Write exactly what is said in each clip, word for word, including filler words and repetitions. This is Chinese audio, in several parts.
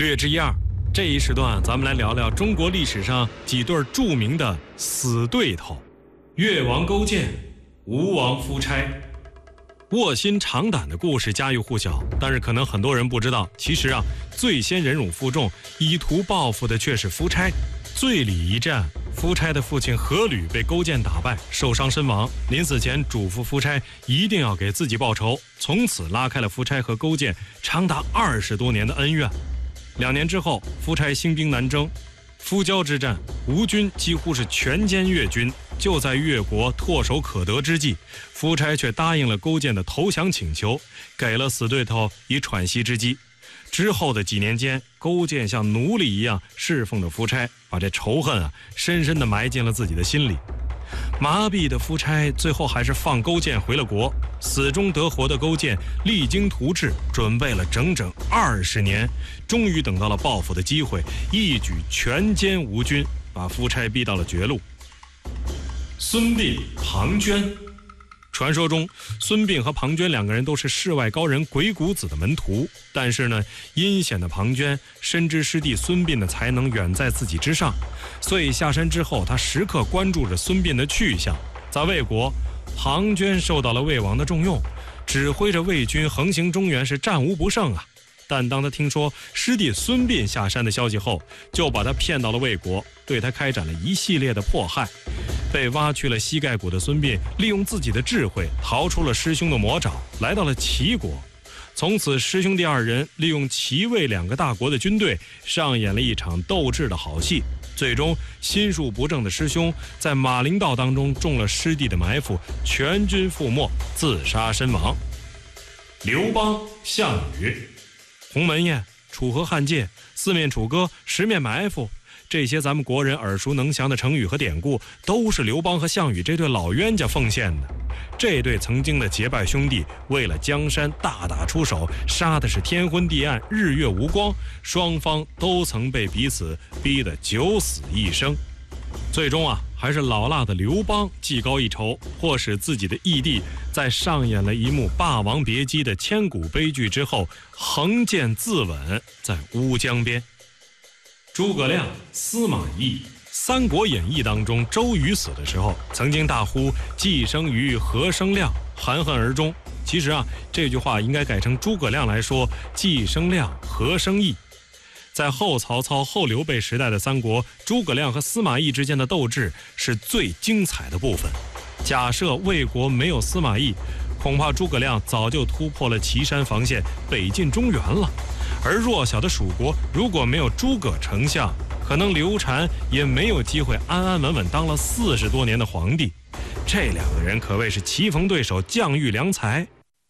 略知一二。这一时段咱们来聊聊中国历史上几对著名的死对头：越王勾践、吴王夫差。卧薪尝胆的故事家喻户晓，但是可能很多人不知道，其实啊，最先忍辱负重，以图报复的却是夫差。醉里一战，夫差的父亲阖闾被勾践打败，受伤身亡。临死前嘱咐夫差一定要给自己报仇，从此拉开了夫差和勾践长达二十多年的恩怨。两年之后，夫差兴兵南征，夫交之战，吴军几乎是全歼越军。就在越国唾手可得之际，夫差却答应了勾践的投降请求，给了死对头以喘息之机。之后的几年间，勾践像奴隶一样侍奉着夫差，把这仇恨啊深深地埋进了自己的心里。麻痹的夫差最后还是放勾践回了国。死中得活的勾践励精图治，准备了整整二十年，终于等到了报复的机会，一举全歼吴军，把夫差逼到了绝路。孙膑、庞涓。传说中，孙膑和庞涓两个人都是世外高人鬼谷子的门徒，但是呢，阴险的庞涓深知师弟孙膑的才能远在自己之上，所以下山之后，他时刻关注着孙膑的去向。在魏国，庞涓受到了魏王的重用，指挥着魏军横行中原，是战无不胜啊。但当他听说师弟孙膑下山的消息后，就把他骗到了魏国，对他开展了一系列的迫害。被挖去了膝盖骨的孙膑，利用自己的智慧逃出了师兄的魔爪，来到了齐国。从此，师兄弟二人利用齐魏两个大国的军队，上演了一场斗智的好戏。最终，心术不正的师兄在马陵道当中中了师弟的埋伏，全军覆没，自杀身亡。刘邦、项羽。鸿门宴、楚河汉界、四面楚歌、十面埋伏，这些咱们国人耳熟能详的成语和典故，都是刘邦和项羽这对老冤家奉献的。这对曾经的结拜兄弟，为了江山大打出手，杀的是天昏地暗、日月无光，双方都曾被彼此逼得九死一生。最终啊，还是老辣的刘邦技高一筹，迫使自己的义弟在上演了一幕《霸王别姬》的千古悲剧之后，横剑自刎在乌江边。诸葛亮、司马懿。《三国演义》当中，周瑜死的时候，曾经大呼“既生瑜，何生亮”，含恨而终。其实啊，这句话应该改成诸葛亮来说“既生亮，何生义”。在后曹操、后刘备时代的三国，诸葛亮和司马懿之间的斗智是最精彩的部分。假设魏国没有司马懿，恐怕诸葛亮早就突破了岐山防线，北进中原了。而弱小的蜀国如果没有诸葛丞相，可能刘禅也没有机会安安稳稳当了四十多年的皇帝。这两个人可谓是棋逢对手，将遇良才。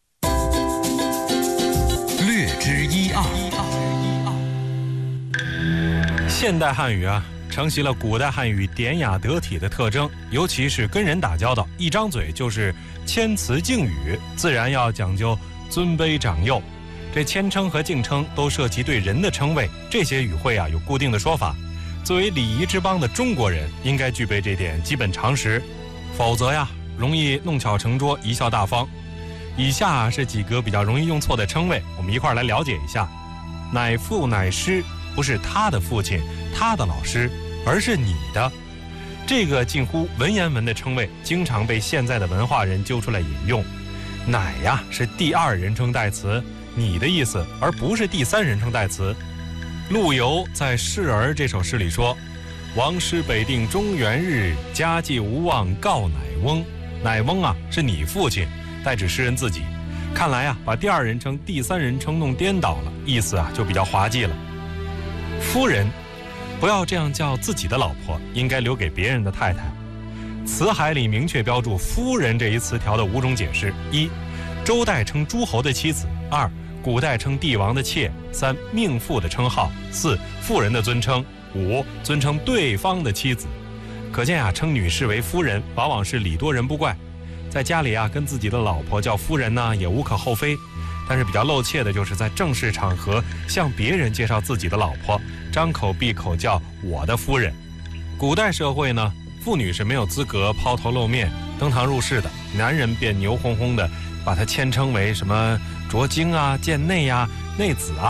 略知一二。 现代汉语啊，承袭了古代汉语典雅得体的特征，尤其是跟人打交道，一张嘴就是谦辞敬语，自然要讲究尊卑长幼。这谦称和敬称都涉及对人的称谓，这些语汇啊有固定的说法。作为礼仪之邦的中国人，应该具备这点基本常识，否则呀容易弄巧成拙，贻笑大方。以下是几个比较容易用错的称谓，我们一块儿来了解一下。乃父乃师，不是他的父亲、他的老师，而是你的。这个近乎文言文的称谓，经常被现在的文化人揪出来引用。乃呀是第二人称代词，你的意思，而不是第三人称代词。陆游在《示儿》这首诗里说：“王师北定中原日，家祭无忘告乃翁。”乃翁啊是你父亲，代指诗人自己。看来啊，把第二人称、第三人称弄颠倒了，意思啊就比较滑稽了。夫人，不要这样叫自己的老婆，应该留给别人的太太。辞海里明确标注夫人这一词条的五种解释：一、周代称诸侯的妻子；二、古代称帝王的妾；三、命妇的称号；四、妇人的尊称；五、尊称对方的妻子。可见啊，称女士为夫人，往往是礼多人不怪。在家里啊，跟自己的老婆叫夫人呢，也无可厚非。但是比较露怯的就是在正式场合向别人介绍自己的老婆，张口闭口叫我的夫人。古代社会呢，妇女是没有资格抛头露面、登堂入室的，男人便牛哄哄的把她谦称为什么卓经啊、贱内啊、内子啊。